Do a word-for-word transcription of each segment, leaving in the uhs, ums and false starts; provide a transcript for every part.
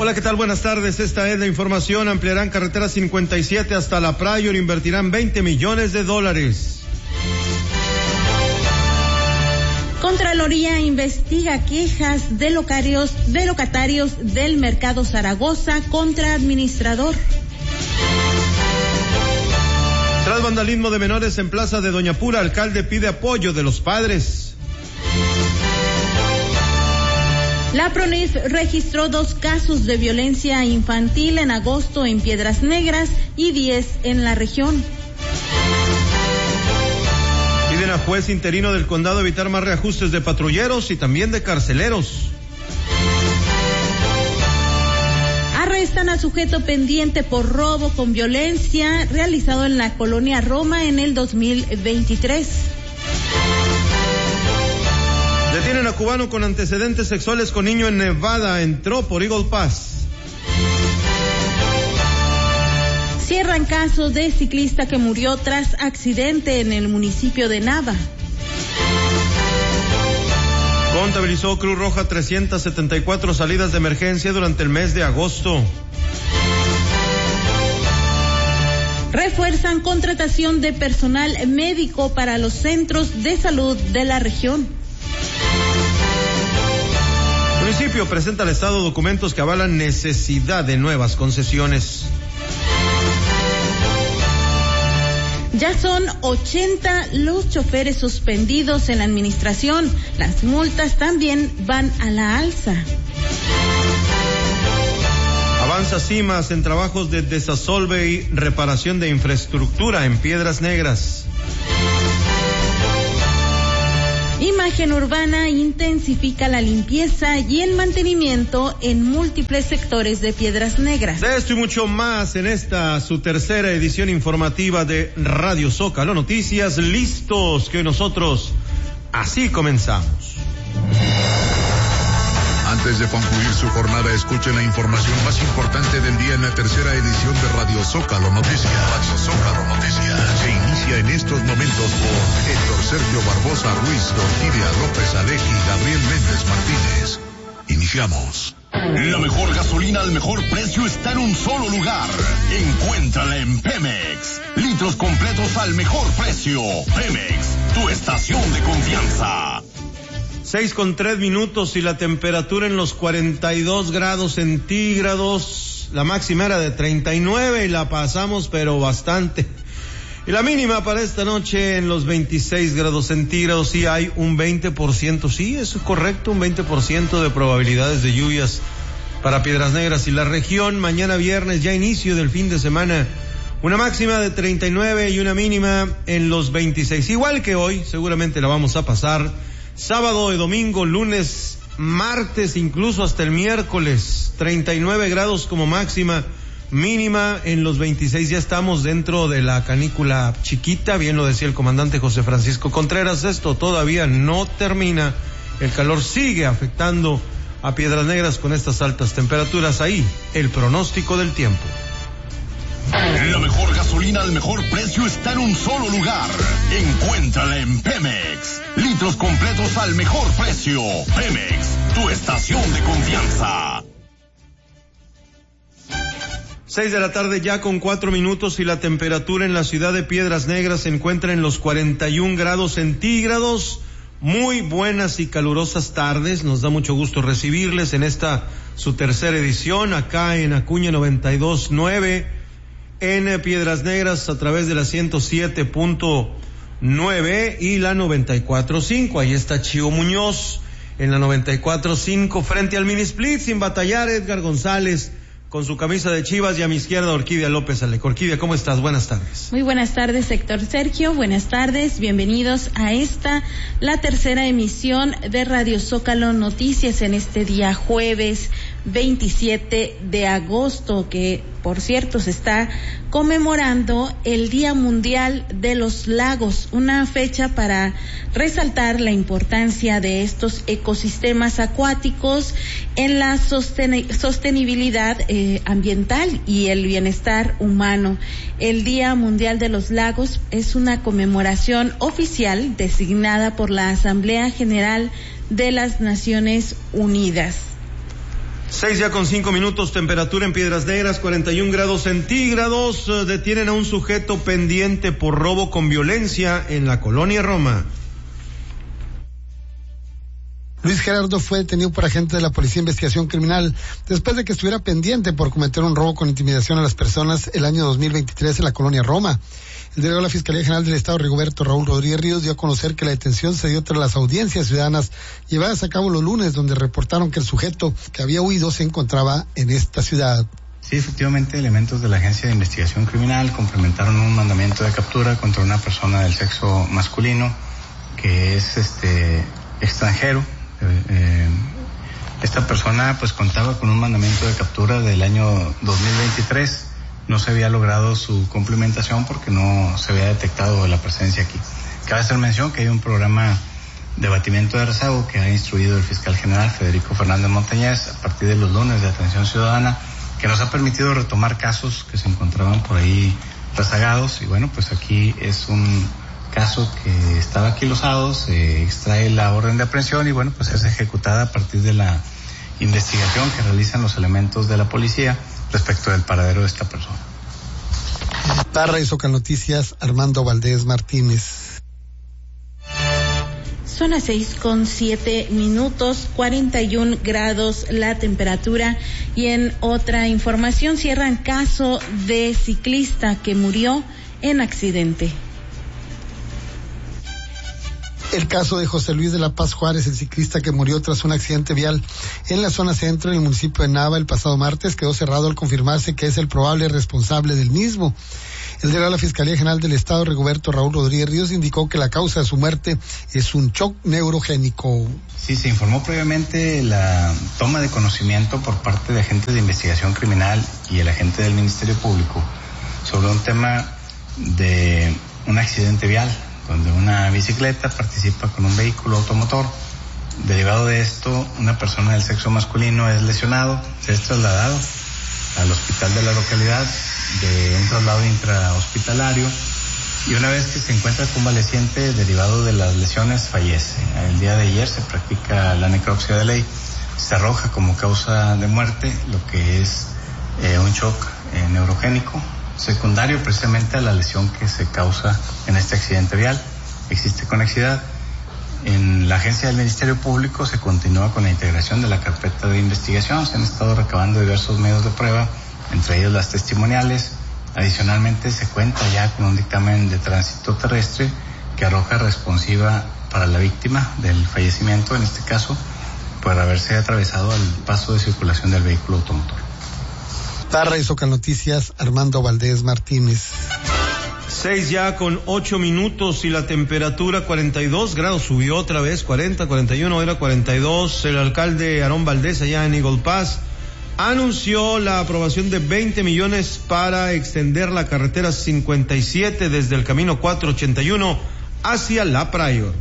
Hola, ¿qué tal? Buenas tardes. Esta es la información. Ampliarán carretera cincuenta y siete hasta La Prayor, invertirán veinte millones de dólares. Contraloría investiga quejas de locarios, de locatarios del Mercado Zaragoza contra administrador. Tras vandalismo de menores en Plaza de Doña Pura, alcalde pide apoyo de los padres. La PRONIF registró dos casos de violencia infantil en agosto en Piedras Negras y diez en la región. Piden a juez interino del condado evitar más reajustes de patrulleros y también de carceleros. Arrestan a sujeto pendiente por robo con violencia realizado en la colonia Roma en el dos mil veintitrés. Detienen a cubano con antecedentes sexuales con niño en Nevada, entró por Eagle Pass. Cierran caso de ciclista que murió tras accidente en el municipio de Nava. Contabilizó Cruz Roja trescientas setenta y cuatro salidas de emergencia durante el mes de agosto. Refuerzan contratación de personal médico para los centros de salud de la región. El municipio presenta al Estado documentos que avalan necesidad de nuevas concesiones. Ya son ochenta los choferes suspendidos en la administración. Las multas también van a la alza. Avanza CIMAS en trabajos de desasolve y reparación de infraestructura en Piedras Negras. Imagen Urbana intensifica la limpieza y el mantenimiento en múltiples sectores de Piedras Negras. De esto y mucho más en esta, su tercera edición informativa de Radio Zócalo Noticias. Listos que nosotros así comenzamos. Antes de concluir su jornada, escuchen la información más importante del día en la tercera edición de Radio Zócalo Noticias. Radio Zócalo Noticias se inicia en estos momentos por Héctor Sergio Barbosa Ruiz, Orquídea López Aleji y Gabriel Méndez Martínez. Iniciamos. La mejor gasolina al mejor precio está en un solo lugar. Encuéntrala en Pemex. Litros completos al mejor precio. Pemex, tu estación de confianza. Seis con tres minutos y la temperatura en los cuarenta y dos grados centígrados. La máxima era de treinta y nueve y la pasamos pero bastante. Y la mínima para esta noche en los veintiséis grados centígrados. Sí hay un veinte por ciento, sí, eso es correcto, un veinte por ciento de probabilidades de lluvias para Piedras Negras y la región. Mañana viernes, ya inicio del fin de semana, una máxima de treinta y nueve y una mínima en los veintiséis. Igual que hoy, seguramente la vamos a pasar. Sábado y domingo, lunes, martes, incluso hasta el miércoles, treinta y nueve grados como máxima, mínima en los veintiséis. Ya estamos dentro de la canícula chiquita, bien lo decía el comandante José Francisco Contreras. Esto todavía no termina, el calor sigue afectando a Piedras Negras con estas altas temperaturas. Ahí el pronóstico del tiempo. La mejor gasolina al mejor precio está en un solo lugar. Encuéntrala en Pemex. Litros completos al mejor precio. Pemex, tu estación de confianza. Seis de la tarde ya con cuatro minutos y la temperatura en la ciudad de Piedras Negras se encuentra en los cuarenta y un grados centígrados. Muy buenas y calurosas tardes. Nos da mucho gusto recibirles en esta su tercera edición acá en Acuña noventa y dos punto nueve. En Piedras Negras a través de la ciento siete punto nueve y la noventa y cuatro punto cinco. Ahí está Chío Muñoz en la noventa y cuatro punto cinco frente al Mini Split sin batallar. Edgar González con su camisa de Chivas y a mi izquierda Orquídea López Alejo. Orquídea, ¿cómo estás? Buenas tardes. Muy buenas tardes, Héctor Sergio. Buenas tardes, bienvenidos a esta, la tercera emisión de Radio Zócalo Noticias en este día jueves veintisiete de agosto, que por cierto se está conmemorando el Día Mundial de los Lagos, una fecha para resaltar la importancia de estos ecosistemas acuáticos en la sosten- sostenibilidad eh, ambiental y el bienestar humano. El Día Mundial de los Lagos es una conmemoración oficial designada por la Asamblea General de las Naciones Unidas. Seis ya con cinco minutos, temperatura en Piedras Negras, cuarenta y un grados centígrados. Detienen a un sujeto pendiente por robo con violencia en la colonia Roma. Luis Gerardo fue detenido por agentes de la Policía de Investigación Criminal después de que estuviera pendiente por cometer un robo con intimidación a las personas el año dos mil veintitrés en la colonia Roma. El delegado de la Fiscalía General del Estado, Rigoberto Raúl Rodríguez Ríos, dio a conocer que la detención se dio tras las audiencias ciudadanas llevadas a cabo los lunes, donde reportaron que el sujeto que había huido se encontraba en esta ciudad. Sí, efectivamente, elementos de la Agencia de Investigación Criminal complementaron un mandamiento de captura contra una persona del sexo masculino que es este extranjero. Eh, esta persona pues contaba con un mandamiento de captura del año dos mil veintitrés. No se había logrado su cumplimentación porque no se había detectado la presencia aquí. Cabe hacer mención que hay un programa de abatimiento de rezago que ha instruido el fiscal general Federico Fernández Montañez a partir de los lunes de atención ciudadana, que nos ha permitido retomar casos que se encontraban por ahí rezagados. Y bueno, pues aquí es un caso que estaba aquí losado, se extrae la orden de aprehensión y bueno, pues es ejecutada a partir de la investigación que realizan los elementos de la policía respecto del paradero de esta persona. Para y Socal Noticias, Armando Valdés Martínez. Son las seis con siete minutos, cuarenta y un grados la temperatura. Y en otra información, cierran caso de ciclista que murió en accidente. El caso de José Luis de la Paz Juárez, el ciclista que murió tras un accidente vial en la zona centro del municipio de Nava el pasado martes, quedó cerrado al confirmarse que es el probable responsable del mismo. El delegado de la Fiscalía General del Estado, Rigoberto Raúl Rodríguez Ríos, indicó que la causa de su muerte es un shock neurogénico. Sí, se informó previamente la toma de conocimiento por parte de agentes de investigación criminal y el agente del Ministerio Público sobre un tema de un accidente vial, donde una bicicleta participa con un vehículo automotor. Derivado de esto, una persona del sexo masculino es lesionado, se es trasladado al hospital de la localidad de un traslado intrahospitalario y una vez que se encuentra convaleciente derivado de las lesiones fallece. El día de ayer se practica la necropsia de ley, se arroja como causa de muerte lo que es eh, un shock eh, neurogénico secundario precisamente a la lesión que se causa en este accidente vial. Existe conexidad. En la agencia del Ministerio Público se continúa con la integración de la carpeta de investigación. Se han estado recabando diversos medios de prueba, entre ellos las testimoniales. Adicionalmente se cuenta ya con un dictamen de tránsito terrestre que arroja responsiva para la víctima del fallecimiento, en este caso, por haberse atravesado al paso de circulación del vehículo automotor. Para y Socal Noticias, Armando Valdés Martínez. Seis ya con ocho minutos y la temperatura cuarenta y dos grados, subió otra vez, cuarenta, cuarenta y uno, era cuarenta y dos. El alcalde Aarón Valdés allá en Eagle Pass anunció la aprobación de veinte millones para extender la carretera cincuenta y siete desde el camino cuatrocientos ochenta y uno hacia La Prior.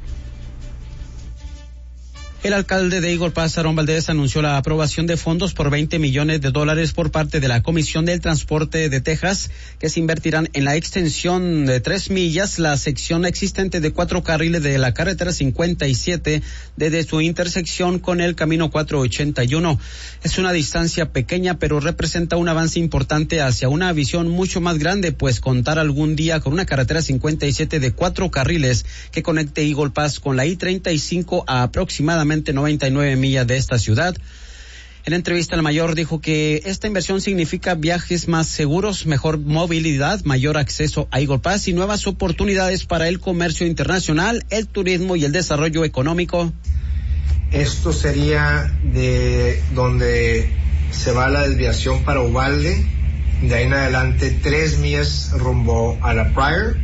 El alcalde de Eagle Pass, Aarón Valdés, anunció la aprobación de fondos por veinte millones de dólares por parte de la Comisión del Transporte de Texas, que se invertirán en la extensión de tres millas, la sección existente de cuatro carriles de la carretera cincuenta y siete, desde su intersección con el camino cuatrocientos ochenta y uno. Es una distancia pequeña, pero representa un avance importante hacia una visión mucho más grande, pues contar algún día con una carretera cincuenta y siete de cuatro carriles que conecte Eagle Pass con la I treinta y cinco a aproximadamente noventa y nueve millas de esta ciudad. En entrevista, el mayor dijo que esta inversión significa viajes más seguros, mejor movilidad, mayor acceso a Eagle Pass y nuevas oportunidades para el comercio internacional, el turismo y el desarrollo económico. Esto sería de donde se va la desviación para Uvalde, de ahí en adelante tres millas rumbo a La Prior,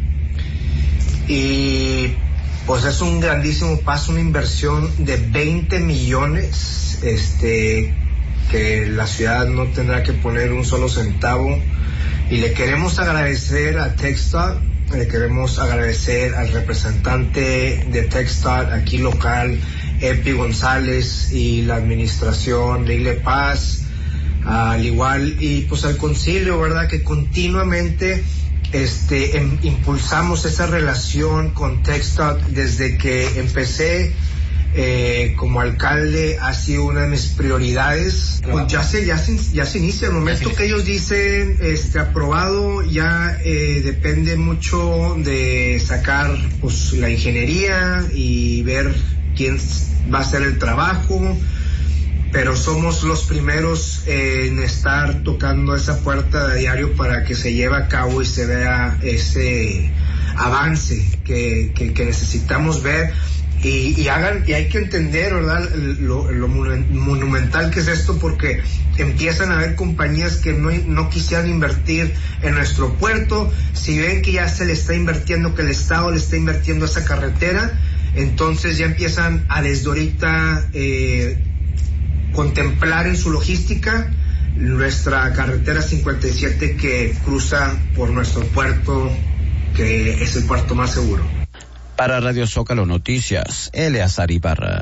y pues es un grandísimo paso, una inversión de veinte millones, este, que la ciudad no tendrá que poner un solo centavo. Y le queremos agradecer a TxDOT, le queremos agradecer al representante de TxDOT aquí local, Epi González, y la administración de Eagle Pass, al igual, y pues al concilio, ¿verdad?, que continuamente Este, em, impulsamos esa relación con TxDOT desde que empecé eh, como alcalde ha sido una de mis prioridades. Pues ya se, ya se, ya se inicia. El momento que ellos dicen este, aprobado, ya eh, depende mucho de sacar pues, la ingeniería y ver quién va a hacer el trabajo. Pero somos los primeros en estar tocando esa puerta de diario para que se lleve a cabo y se vea ese avance que, que, que necesitamos ver y, y hagan y hay que entender, ¿verdad? Lo, lo monumental que es esto, porque empiezan a haber compañías que no, no quisieran invertir en nuestro puerto. Si ven que ya se le está invirtiendo, que el Estado le está invirtiendo a esa carretera, entonces ya empiezan a desde ahorita eh, contemplar en su logística nuestra carretera cincuenta y siete que cruza por nuestro puerto, que es el puerto más seguro. Para Radio Zócalo Noticias, Eleazar Ibarra.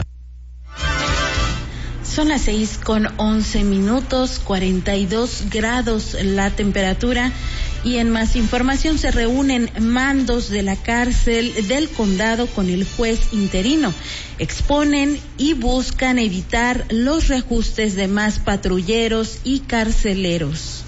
Son las seis con once minutos, cuarenta y dos grados la temperatura. Y en más información, se reúnen mandos de la cárcel del condado con el juez interino. Exponen y buscan evitar los reajustes de más patrulleros y carceleros.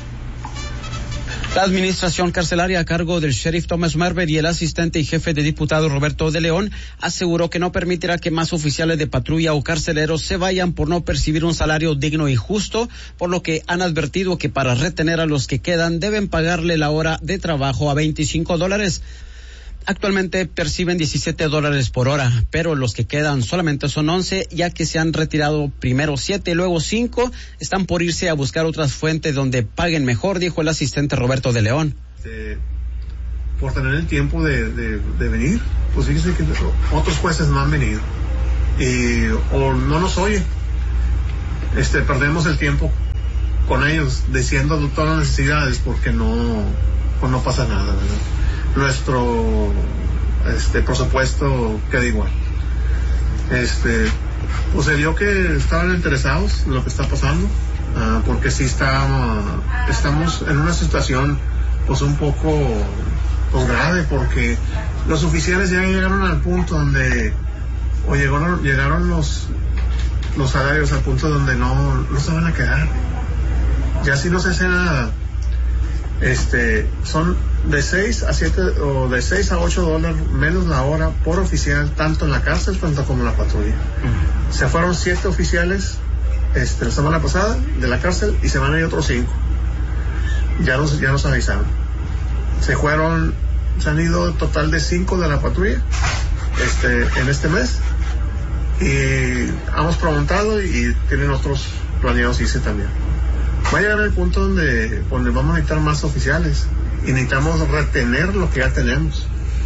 La administración carcelaria a cargo del sheriff Thomas Marver y el asistente y jefe de diputados Roberto de León aseguró que no permitirá que más oficiales de patrulla o carceleros se vayan por no percibir un salario digno y justo, por lo que han advertido que para retener a los que quedan deben pagarle la hora de trabajo a veinticinco dólares. Actualmente perciben diecisiete dólares por hora, pero los que quedan solamente son once, ya que se han retirado primero siete, luego cinco, están por irse a buscar otras fuentes donde paguen mejor, dijo el asistente Roberto de León. Eh, por tener el tiempo de, de, de venir, pues fíjese que otros jueces no han venido, y, o no nos oyen, este, perdemos el tiempo con ellos diciendo todas las necesidades porque no, pues no pasa nada, ¿verdad? Nuestro este presupuesto queda igual. Este, pues se vio que estaban interesados en lo que está pasando, uh, porque sí está, uh, estamos en una situación pues un poco pues, grave, porque los oficiales ya llegaron al punto donde o llegaron, llegaron los los salarios al punto donde no, no se van a quedar. Ya si no se hace nada, este, son de seis a siete o de seis a ocho dólares menos la hora por oficial, tanto en la cárcel tanto como en la patrulla. Uh-huh. Se fueron siete oficiales este, la semana pasada de la cárcel y se van a ir otros cinco. Ya nos, ya nos avisaron. Se fueron, se han ido total de cinco de la patrulla este, en este mes, y hemos preguntado y tienen otros planeados irse también. Va a llegar el punto donde, donde vamos a necesitar más oficiales y necesitamos retener lo que ya tenemos.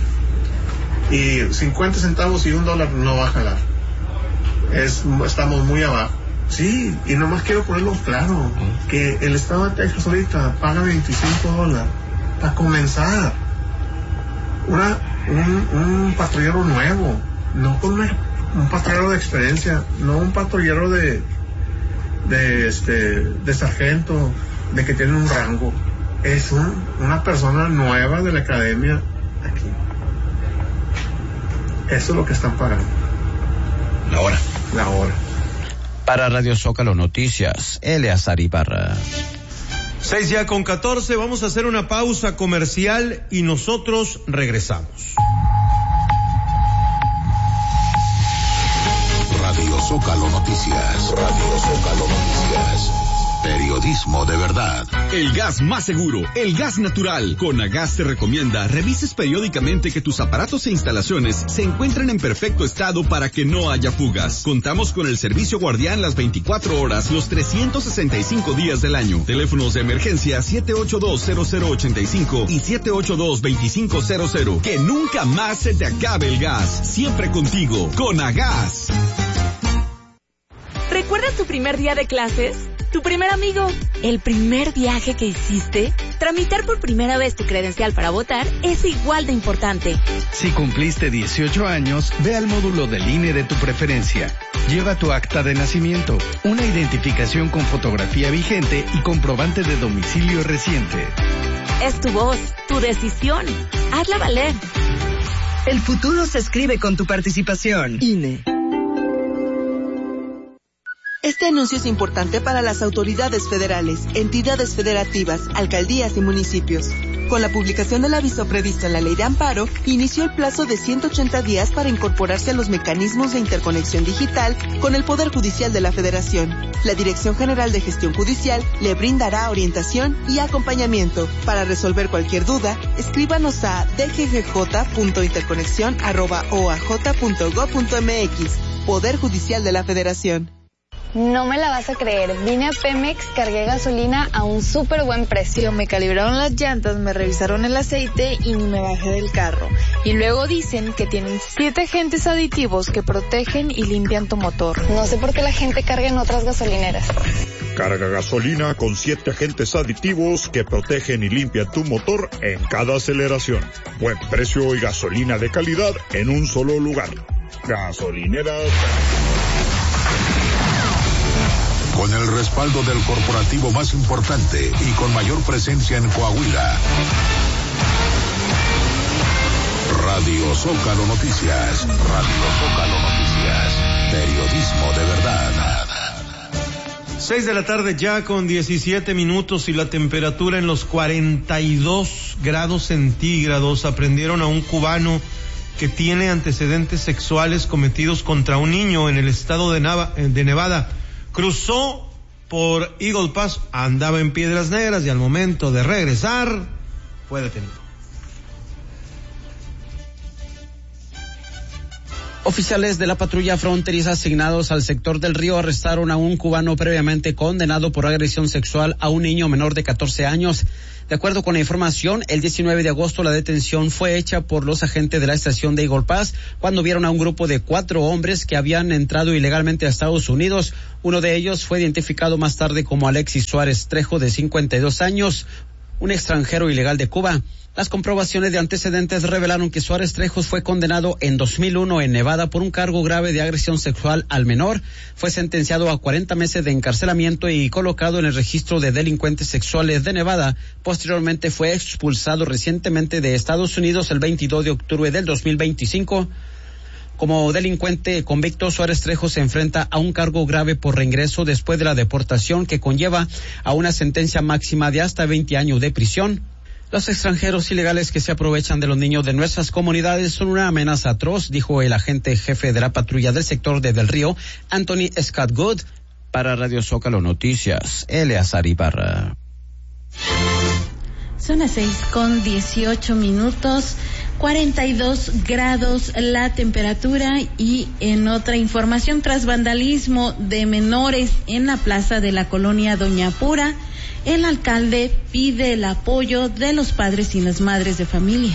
Y cincuenta centavos y un dólar no va a jalar. Es, estamos muy abajo. Sí, y nomás quiero ponerlo claro, que el estado de Texas ahorita paga veinticinco dólares para comenzar. Una, un, un patrullero nuevo, no con una, un patrullero de experiencia, no un patrullero de de este de sargento, de que tiene un rango. Es un, una persona nueva de la academia aquí. Eso es lo que están pagando. La hora. La hora. Para Radio Zócalo Noticias, Eleazar Ibarra. Seis ya con catorce, vamos a hacer una pausa comercial y nosotros regresamos. Radio Zócalo Noticias. Radio Zócalo Noticias. Periodismo de verdad. El gas más seguro, el gas natural. Conagas te recomienda revises periódicamente que tus aparatos e instalaciones se encuentren en perfecto estado para que no haya fugas. Contamos con el servicio guardián las veinticuatro horas, los trescientos sesenta y cinco días del año. Teléfonos de emergencia siete ocho dos cero cero ocho cinco y siete ocho dos dos cinco cero cero. Que nunca más se te acabe el gas. Siempre contigo. Conagas. ¿Recuerdas tu primer día de clases? ¿Tu primer amigo? ¿El primer viaje que hiciste? Tramitar por primera vez tu credencial para votar es igual de importante. Si cumpliste dieciocho años, ve al módulo del I N E de tu preferencia. Lleva tu acta de nacimiento, una identificación con fotografía vigente y comprobante de domicilio reciente. Es tu voz, tu decisión. Hazla valer. El futuro se escribe con tu participación. I N E. Este anuncio es importante para las autoridades federales, entidades federativas, alcaldías y municipios. Con la publicación del aviso previsto en la Ley de Amparo, inició el plazo de ciento ochenta días para incorporarse a los mecanismos de interconexión digital con el Poder Judicial de la Federación. La Dirección General de Gestión Judicial le brindará orientación y acompañamiento. Para resolver cualquier duda, escríbanos a d g g j punto interconexión arroba o a j punto gob punto m x. Poder Judicial de la Federación. No me la vas a creer, vine a Pemex, cargué gasolina a un súper buen precio. Me calibraron las llantas, me revisaron el aceite y ni me bajé del carro. Y luego dicen que tienen siete agentes aditivos que protegen y limpian tu motor. No sé por qué la gente carga en otras gasolineras. Carga gasolina con siete agentes aditivos que protegen y limpian tu motor en cada aceleración. Buen precio y gasolina de calidad en un solo lugar. Gasolineras. Con el respaldo del corporativo más importante y con mayor presencia en Coahuila. Radio Zócalo Noticias. Radio Zócalo Noticias. Periodismo de verdad. Seis de la tarde ya con diecisiete minutos y la temperatura en los cuarenta y dos grados centígrados. Aprendieron a un cubano que tiene antecedentes sexuales cometidos contra un niño en el estado de, Nava, de Nevada. Cruzó por Eagle Pass, andaba en Piedras Negras y al momento de regresar fue detenido. Oficiales de la patrulla fronteriza asignados al sector del Río arrestaron a un cubano previamente condenado por agresión sexual a un niño menor de catorce años. De acuerdo con la información, el diecinueve de agosto la detención fue hecha por los agentes de la estación de Eagle Pass cuando vieron a un grupo de cuatro hombres que habían entrado ilegalmente a Estados Unidos. Uno de ellos fue identificado más tarde como Alexis Suárez Trejo, de cincuenta y dos años, un extranjero ilegal de Cuba. Las comprobaciones de antecedentes revelaron que Suárez Trejos fue condenado en dos mil uno en Nevada por un cargo grave de agresión sexual al menor. Fue sentenciado a cuarenta meses de encarcelamiento y colocado en el registro de delincuentes sexuales de Nevada. Posteriormente fue expulsado recientemente de Estados Unidos el veintidós de octubre del dos mil veinticinco. Como delincuente convicto, Suárez Trejos se enfrenta a un cargo grave por reingreso después de la deportación que conlleva a una sentencia máxima de hasta veinte años de prisión. Los extranjeros ilegales que se aprovechan de los niños de nuestras comunidades son una amenaza atroz, dijo el agente jefe de la patrulla del sector de Del Río, Anthony Scott Good. Para Radio Zócalo Noticias, Eleazar Ibarra. Son las seis con dieciocho minutos, cuarenta y dos grados la temperatura. Y en otra información, tras vandalismo de menores en la plaza de la colonia Doña Pura, el alcalde pide el apoyo de los padres y las madres de familia.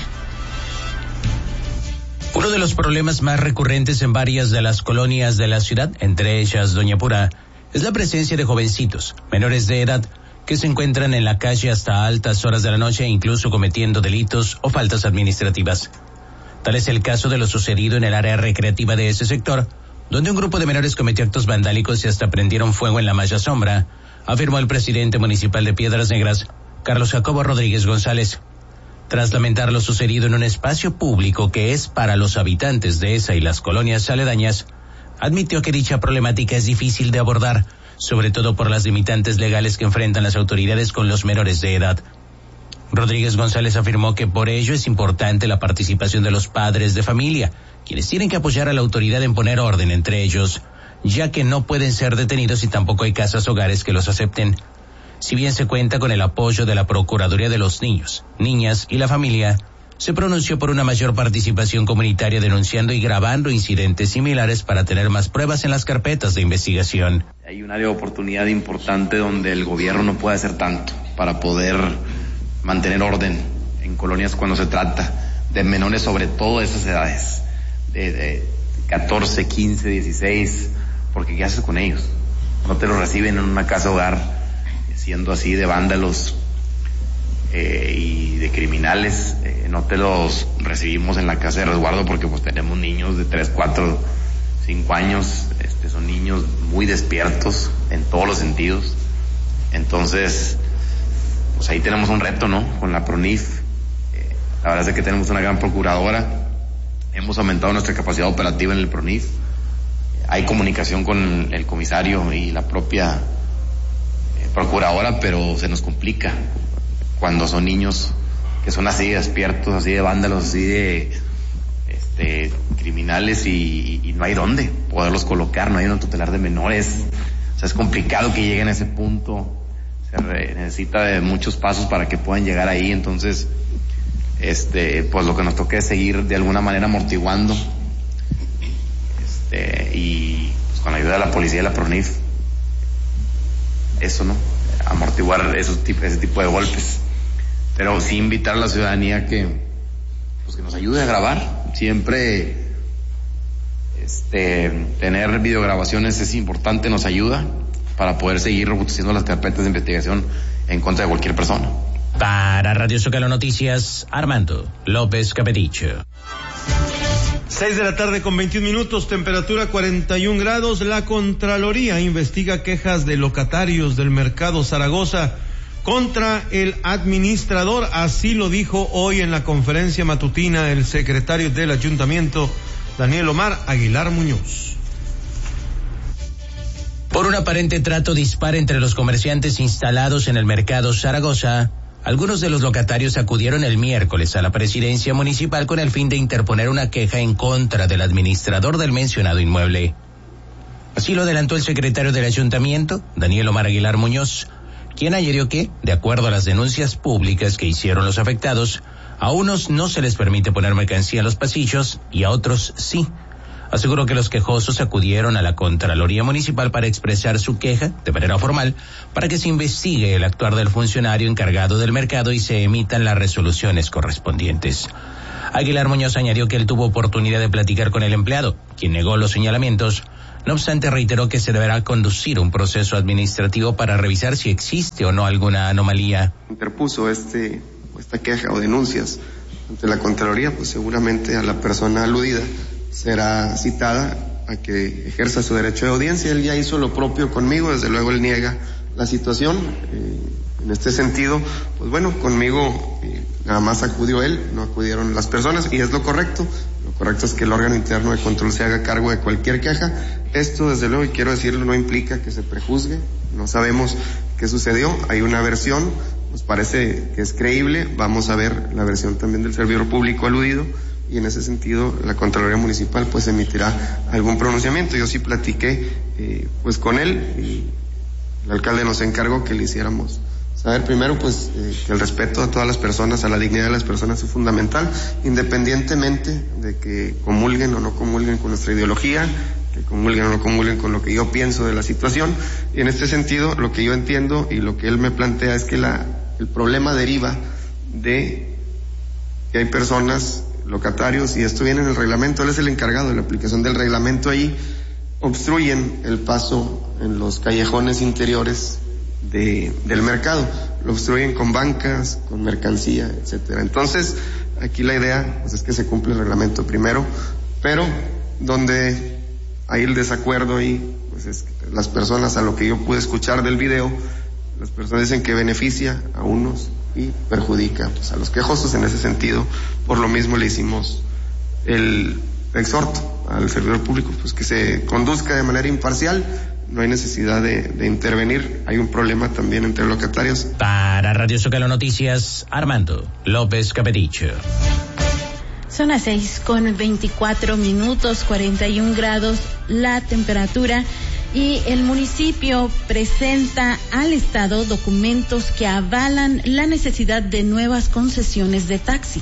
Uno de los problemas más recurrentes en varias de las colonias de la ciudad, entre ellas Doña Pura, es la presencia de jovencitos, menores de edad, que se encuentran en la calle hasta altas horas de la noche, incluso cometiendo delitos o faltas administrativas. Tal es el caso de lo sucedido en el área recreativa de ese sector, donde un grupo de menores cometió actos vandálicos y hasta prendieron fuego en la malla sombra, afirmó el presidente municipal de Piedras Negras, Carlos Jacobo Rodríguez González. Tras lamentar lo sucedido en un espacio público que es para los habitantes de esa y las colonias aledañas, admitió que dicha problemática es difícil de abordar, sobre todo por las limitantes legales que enfrentan las autoridades con los menores de edad. Rodríguez González afirmó que por ello es importante la participación de los padres de familia, quienes tienen que apoyar a la autoridad en poner orden entre ellos, ya que no pueden ser detenidos y tampoco hay casas hogares que los acepten. Si bien se cuenta con el apoyo de la Procuraduría de los Niños, Niñas y la Familia, se pronunció por una mayor participación comunitaria denunciando y grabando incidentes similares para tener más pruebas en las carpetas de investigación. Hay un área de oportunidad importante donde el gobierno no puede hacer tanto para poder mantener orden en colonias cuando se trata de menores, sobre todo de esas edades, de, de catorce, quince, dieciséis, porque ¿qué haces con ellos? No te los reciben en una casa hogar, siendo así de vándalos eh, y de criminales, eh, no te los recibimos en la casa de resguardo porque pues tenemos niños de tres, cuatro, cinco años, este, son niños muy despiertos en todos los sentidos. Entonces, pues ahí tenemos un reto, ¿no? Con la PRONIF, eh, la verdad es que tenemos una gran procuradora, hemos aumentado nuestra capacidad operativa en el PRONIF. hay comunicación con el comisario y la propia eh, procuradora, pero se nos complica cuando son niños que son así de despiertos, así de vándalos, así de este, criminales y, y no hay dónde poderlos colocar, no hay un tutelar de menores. O sea, es complicado que lleguen a ese punto, se re, necesita de muchos pasos para que puedan llegar ahí. Entonces, este, pues lo que nos toca es seguir de alguna manera amortiguando, este, y pues, con la ayuda de la policía y la PRONIF, eso, ¿no? Amortiguar esos, ese tipo de golpes. Pero sí invitar a la ciudadanía que, pues que nos ayude a grabar. Siempre, este, tener videograbaciones es importante, nos ayuda para poder seguir robusteciendo las carpetas de investigación en contra de cualquier persona. Para Radio Zócalo Noticias, Armando López Capedicho. Seis de la tarde con veintiún minutos, temperatura cuarenta y un grados. La Contraloría investiga quejas de locatarios del mercado Zaragoza contra el administrador. Así lo dijo hoy en la conferencia matutina el secretario del ayuntamiento, Daniel Omar Aguilar Muñoz. Por un aparente trato dispar entre los comerciantes instalados en el mercado Zaragoza, algunos de los locatarios acudieron el miércoles a la presidencia municipal con el fin de interponer una queja en contra del administrador del mencionado inmueble. Así lo adelantó el secretario del ayuntamiento, Daniel Omar Aguilar Muñoz, quien añadió que, de acuerdo a las denuncias públicas que hicieron los afectados, a unos no se les permite poner mercancía en los pasillos y a otros sí. Aseguró que los quejosos acudieron a la Contraloría Municipal para expresar su queja de manera formal para que se investigue el actuar del funcionario encargado del mercado y se emitan las resoluciones correspondientes. Aguilar Muñoz añadió que él tuvo oportunidad de platicar con el empleado, quien negó los señalamientos. No obstante, reiteró que se deberá conducir un proceso administrativo para revisar si existe o no alguna anomalía. Interpuso este, esta queja o denuncias ante la Contraloría, pues seguramente a la persona aludida será citada a que ejerza su derecho de audiencia. Él ya hizo lo propio conmigo, desde luego él niega la situación. Eh, en este sentido, pues bueno, conmigo eh, nada más acudió él, no acudieron las personas, y es lo correcto. Lo correcto es que el órgano interno de control se haga cargo de cualquier queja. Esto, desde luego, y quiero decirlo, no implica que se prejuzgue. No sabemos qué sucedió. Hay una versión, nos parece que es creíble. Vamos a ver la versión también del servidor público aludido, y en ese sentido la Contraloría Municipal pues emitirá algún pronunciamiento. Yo sí platiqué eh, pues con él, y el alcalde nos encargó que le hiciéramos saber primero pues eh, que el respeto a todas las personas, a la dignidad de las personas es fundamental, independientemente de que comulguen o no comulguen con nuestra ideología, que comulguen o no comulguen con lo que yo pienso de la situación. Y en este sentido lo que yo entiendo y lo que él me plantea es que la, el problema deriva de que hay personas, locatarios, y esto viene en el reglamento, él es el encargado de la aplicación del reglamento, ahí obstruyen el paso en los callejones interiores de, del mercado, lo obstruyen con bancas, con mercancía, etcétera. Entonces, aquí la idea pues, es que se cumpla el reglamento primero, pero donde hay el desacuerdo ahí, pues es que las personas, a lo que yo pude escuchar del video, las personas dicen que beneficia a unos y perjudica pues, a los quejosos. En ese sentido, por lo mismo le hicimos el exhorto al servidor público pues que se conduzca de manera imparcial. No hay necesidad de, de intervenir. Hay un problema también entre locatarios. Para Radio Zócalo Noticias, Armando López Capedicho. Son las seis con veinticuatro minutos, cuarenta y un grados la temperatura. Y el municipio presenta al Estado documentos que avalan la necesidad de nuevas concesiones de taxi.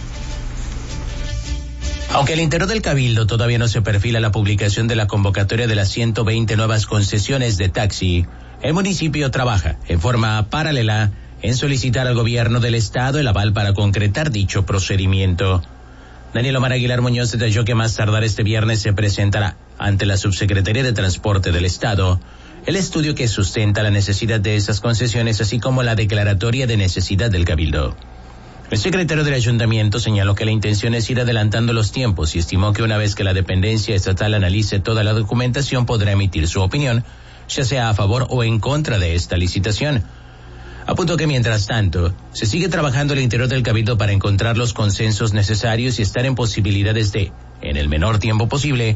Aunque al interior del Cabildo todavía no se perfila la publicación de la convocatoria de las ciento veinte nuevas concesiones de taxi, el municipio trabaja en forma paralela en solicitar al gobierno del Estado el aval para concretar dicho procedimiento. Daniel Omar Aguilar Muñoz detalló que más tardar este viernes se presentará ante la Subsecretaría de Transporte del Estado el estudio que sustenta la necesidad de esas concesiones, así como la declaratoria de necesidad del Cabildo. El secretario del Ayuntamiento señaló que la intención es ir adelantando los tiempos y estimó que una vez que la dependencia estatal analice toda la documentación podrá emitir su opinión, ya sea a favor o en contra de esta licitación. Apuntó que mientras tanto, se sigue trabajando al interior del Cabildo para encontrar los consensos necesarios y estar en posibilidades de, en el menor tiempo posible,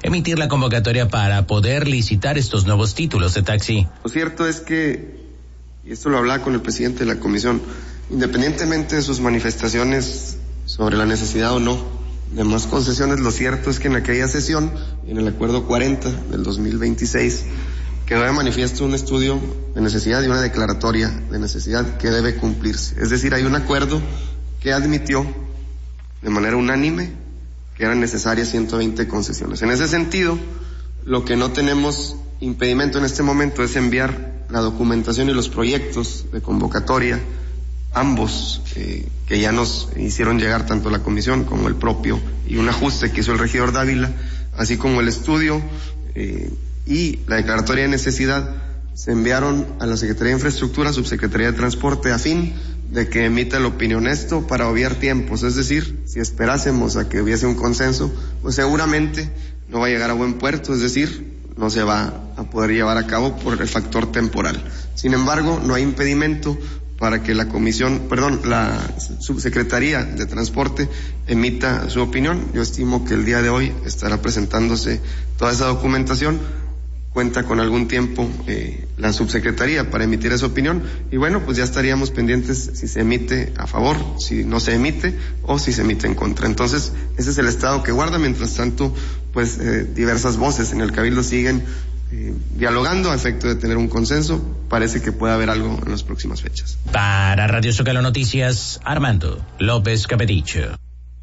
emitir la convocatoria para poder licitar estos nuevos títulos de taxi. Lo cierto es que, y esto lo hablaba con el presidente de la comisión, independientemente de sus manifestaciones sobre la necesidad o no de más concesiones, lo cierto es que en aquella sesión, en el acuerdo cuarenta del dos mil veintiséis, quedó de manifiesto un estudio de necesidad y una declaratoria de necesidad que debe cumplirse. Es decir, hay un acuerdo que admitió de manera unánime que eran necesarias ciento veinte concesiones. En ese sentido, lo que no tenemos impedimento en este momento es enviar la documentación y los proyectos de convocatoria, ambos eh, que ya nos hicieron llegar tanto la comisión como el propio, y un ajuste que hizo el regidor Dávila, así como el estudio eh, y la declaratoria de necesidad, se enviaron a la Secretaría de Infraestructura, Subsecretaría de Transporte, a fin de que emita la opinión esto para obviar tiempos. Es decir, si esperásemos a que hubiese un consenso, pues seguramente no va a llegar a buen puerto, es decir, no se va a poder llevar a cabo por el factor temporal. Sin embargo, no hay impedimento para que la comisión, perdón, la Subsecretaría de Transporte emita su opinión. Yo estimo que el día de hoy estará presentándose toda esa documentación. Cuenta con algún tiempo eh, la subsecretaría para emitir esa opinión, y bueno, pues ya estaríamos pendientes si se emite a favor, si no se emite o si se emite en contra. Entonces, ese es el estado que guarda. Mientras tanto, pues eh, diversas voces en el Cabildo siguen eh, dialogando a efecto de tener un consenso. Parece que puede haber algo en las próximas fechas. Para Radio Zócalo Noticias, Armando López Capeticho.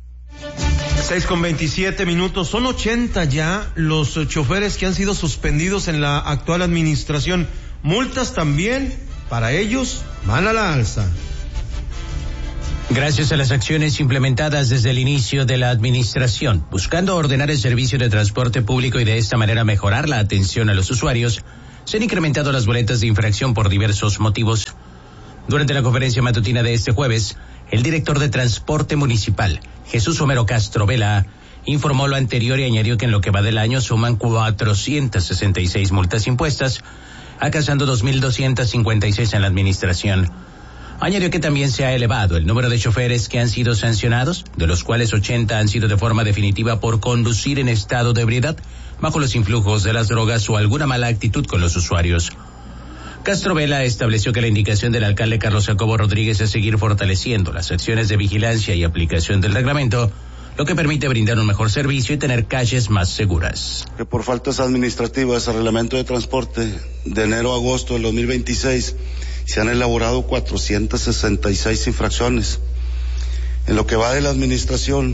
seis con veintisiete minutos, son ochenta ya los choferes que han sido suspendidos en la actual administración. Multas también, para ellos, van a la alza. Gracias a las acciones implementadas desde el inicio de la administración, buscando ordenar el servicio de transporte público y de esta manera mejorar la atención a los usuarios, se han incrementado las boletas de infracción por diversos motivos. Durante la conferencia matutina de este jueves, el director de Transporte Municipal, Jesús Homero Castro Vela, informó lo anterior y añadió que en lo que va del año suman cuatrocientas sesenta y seis multas impuestas, alcanzando dos mil doscientas cincuenta y seis en la administración. Añadió que también se ha elevado el número de choferes que han sido sancionados, de los cuales ochenta han sido de forma definitiva por conducir en estado de ebriedad, bajo los influjos de las drogas o alguna mala actitud con los usuarios. Castro Vela estableció que la indicación del alcalde Carlos Jacobo Rodríguez es seguir fortaleciendo las acciones de vigilancia y aplicación del reglamento, lo que permite brindar un mejor servicio y tener calles más seguras. Que por faltas administrativas al reglamento de transporte de enero a agosto del dos mil veintiséis se han elaborado cuatrocientas sesenta y seis infracciones. En lo que va de la administración,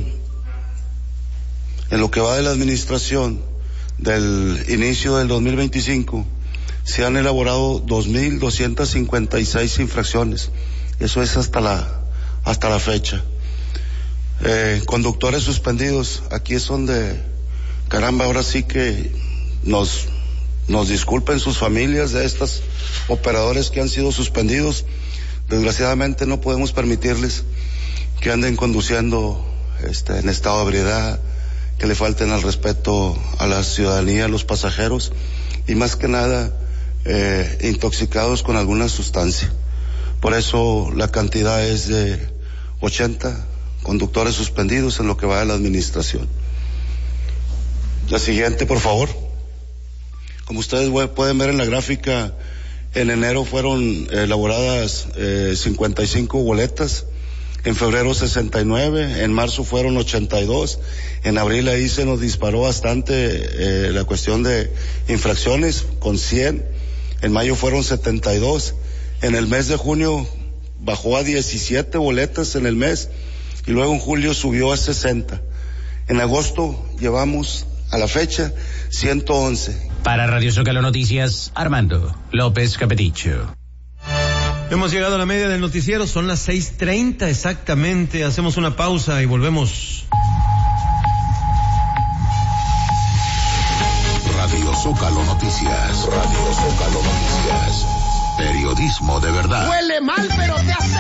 en lo que va de la administración del inicio del dos mil veinticinco, se han elaborado dos mil doscientas cincuenta y seis infracciones. Eso es hasta la hasta la fecha. Eh, conductores suspendidos, aquí es donde, caramba, ahora sí que nos nos disculpen sus familias de estos operadores que han sido suspendidos. Desgraciadamente no podemos permitirles que anden conduciendo este, en estado de ebriedad, que le falten al respeto a la ciudadanía, a los pasajeros, y más que nada Eh, intoxicados con alguna sustancia. Por eso la cantidad es de ochenta conductores suspendidos en lo que va de la administración. La siguiente, por favor. Como ustedes pueden ver en la gráfica, en enero fueron elaboradas eh, cincuenta y cinco boletas, en febrero sesenta y nueve, en marzo fueron ochenta y dos, en abril ahí se nos disparó bastante eh, la cuestión de infracciones con cien. En mayo fueron setenta y dos, en el mes de junio bajó a diecisiete boletas en el mes, y luego en julio subió a sesenta. En agosto llevamos a la fecha ciento once. Para Radio Zócalo Noticias, Armando López Capeticho. Hemos llegado a la media del noticiero, son las seis treinta exactamente, hacemos una pausa y volvemos. Radio Zócalo Noticias. Radio Zócalo Noticias. Periodismo de verdad. Huele mal, pero te hace